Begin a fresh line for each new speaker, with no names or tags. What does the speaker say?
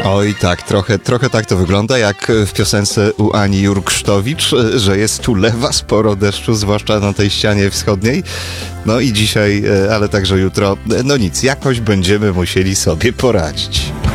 Oj tak, trochę tak to wygląda, jak w piosence u Ani Jurksztowicz, że jest tu lewa sporo deszczu, zwłaszcza na tej ścianie wschodniej. No i dzisiaj, ale także jutro, no nic, jakoś będziemy musieli sobie poradzić.